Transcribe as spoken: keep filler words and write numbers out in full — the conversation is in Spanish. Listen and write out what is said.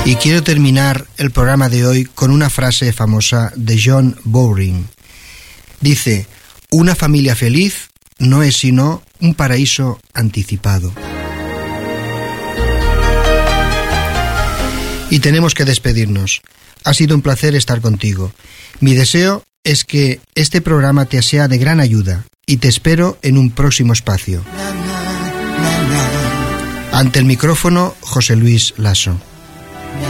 Y quiero terminar el programa de hoy con una frase famosa de John Bowring. Dice: una familia feliz no es sino un paraíso anticipado. Y tenemos que despedirnos. Ha sido un placer estar contigo. Mi deseo es que este programa te sea de gran ayuda y te espero en un próximo espacio. Ante el micrófono, José Luis Lasso.